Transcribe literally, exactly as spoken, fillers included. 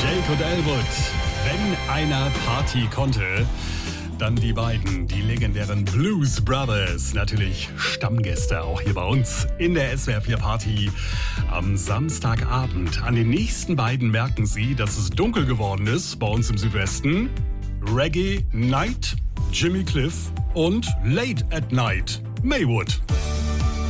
Jake und Elwood. Wenn einer Party konnte, dann die beiden, die legendären Blues Brothers. Natürlich Stammgäste auch hier bei uns in der S W R vier Party am Samstagabend. An den nächsten beiden merken Sie, dass es dunkel geworden ist bei uns im Südwesten. Reggae Night, Jimmy Cliff und Late at Night, Maywood.